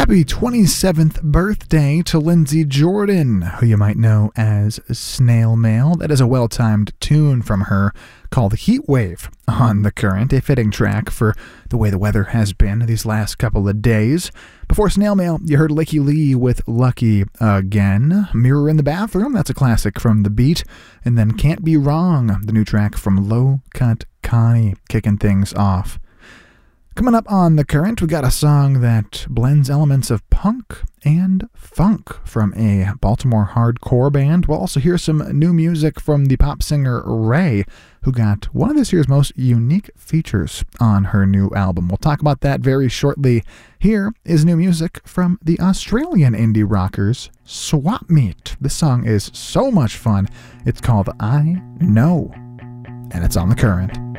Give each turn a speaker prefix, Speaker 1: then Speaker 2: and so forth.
Speaker 1: Happy 27th birthday to Lindsey Jordan, who you might know as Snail Mail. That is a well-timed tune from her called Heat Wave on The Current, a fitting track for the way the weather has been these last couple of days. Before Snail Mail, you heard Licky Lee with Lucky Again. Mirror in the Bathroom, that's a classic from The Beat. And then Can't Be Wrong, the new track from Low Cut Connie, kicking things off. Coming up on The Current, we got a song that blends elements of punk and funk from a Baltimore hardcore band. We'll also hear some new music from the pop singer Ray, who got one of this year's most unique features on her new album. We'll talk about that very shortly. Here is new music from the Australian indie rockers Swap Meet. This song is so much fun. It's called I Know, and it's on The Current.